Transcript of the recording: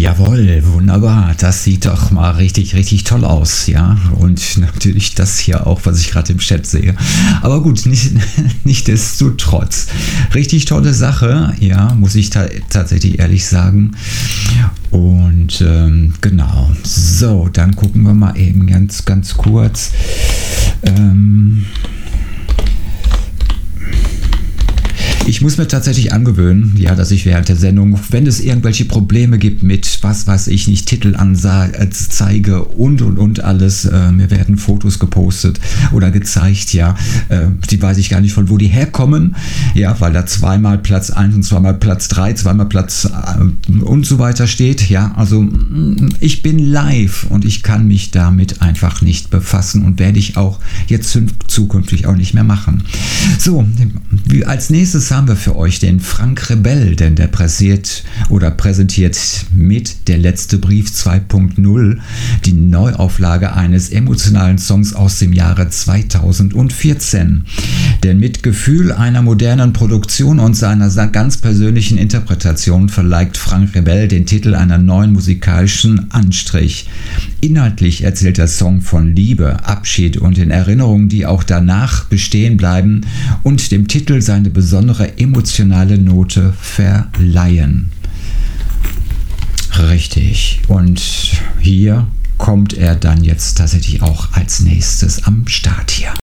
Jawohl, wunderbar. Das sieht doch mal richtig, richtig toll aus, ja. Und natürlich das hier auch, was ich gerade im Chat sehe. Aber gut, nichtsdestotrotz. Richtig tolle Sache, ja, muss ich tatsächlich ehrlich sagen. Und genau. So, dann gucken wir mal eben ganz kurz. Ich muss mir tatsächlich angewöhnen, ja, dass ich während der Sendung, wenn es irgendwelche Probleme gibt mit, was weiß ich nicht, Titelanzeige und alles, mir werden Fotos gepostet oder gezeigt, ja, die weiß ich gar nicht, von wo die herkommen, ja, weil da zweimal Platz 1 und zweimal Platz 3, zweimal Platz und so weiter steht, ja, also ich bin live und ich kann mich damit einfach nicht befassen und werde ich auch jetzt zukünftig auch nicht mehr machen. So, als nächstes haben wir für euch den Frank Rebell, denn der präsentiert mit Der letzte Brief 2.0 die Neuauflage eines emotionalen Songs aus dem Jahre 2014. Denn mit Gefühl einer modernen Produktion und seiner ganz persönlichen Interpretation verleiht Frank Rebell den Titel einer neuen musikalischen Anstrich. Inhaltlich erzählt der Song von Liebe, Abschied und den Erinnerungen, die auch danach bestehen bleiben und dem Titel seine besondere emotionale Note verleihen. Richtig. Und hier kommt er dann jetzt tatsächlich auch als nächstes am Start hier.